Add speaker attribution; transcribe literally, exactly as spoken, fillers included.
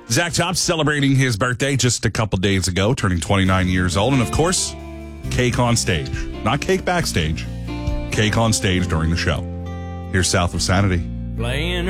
Speaker 1: Zach Tops celebrating his birthday just a couple days ago, turning twenty-nine years old. And, of course, cake on stage. Not cake backstage. Cake on stage during the show. Here's South of Sanity.
Speaker 2: Playing